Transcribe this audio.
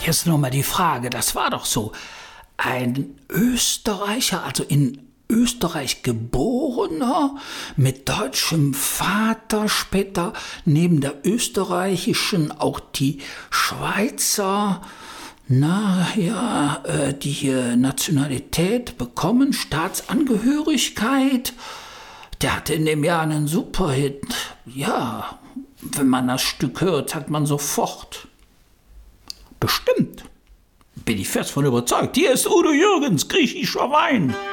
Jetzt nur mal die Frage, das war doch so. Ein Österreicher, also in Österreich geborener, mit deutschem Vater, später neben der österreichischen auch die Schweizer, die Nationalität bekommen, Staatsangehörigkeit. Der hatte in dem Jahr einen Superhit. Ja, wenn man das Stück hört, sagt man sofort. Bestimmt. Bin ich fest von überzeugt. Hier ist Udo Jürgens, griechischer Wein.